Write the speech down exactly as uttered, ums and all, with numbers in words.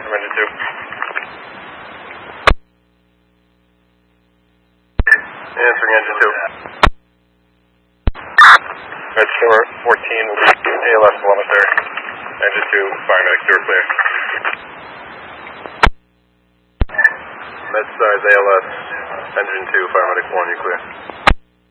from engine two. Answering engine two. Register fourteen will be A L S telemetry. Engine two, fire medic, you're clear. Med Stars A L S, engine two, fire medic one, you clear.